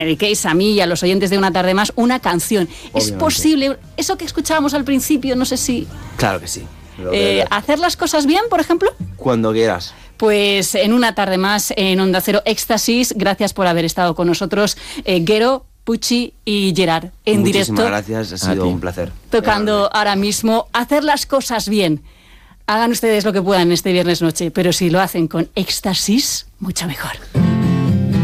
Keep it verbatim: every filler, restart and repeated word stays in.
dediquéis a mí y a los oyentes de Una Tarde Más una canción. Obviamente. ¿Es posible eso que escuchábamos al principio? No sé si... Claro que sí. Eh, ¿Hacer las cosas bien, por ejemplo? Cuando quieras. Pues en Una Tarde Más, en Onda Cero Éxtasis, gracias por haber estado con nosotros, eh, Guero, Pucci y Gerard, en Muchísimas directo. gracias, ha sido un placer. Tocando ahora mismo, hacer las cosas bien. Hagan ustedes lo que puedan este viernes noche, pero si lo hacen con éxtasis, mucho mejor.